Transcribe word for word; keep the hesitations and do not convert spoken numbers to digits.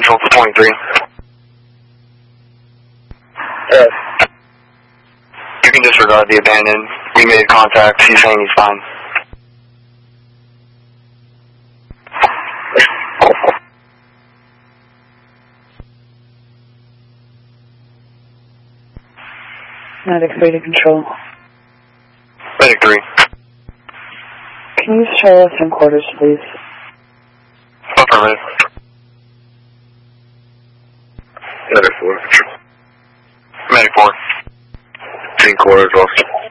Central for twenty-three. Yes. You can disregard the abandoned. We made contact. He's saying he's fine. Medic three to control. Medic three. Can you show us in quarters, please? Affirmative. Medic four. Medic four. Team quarters, officer.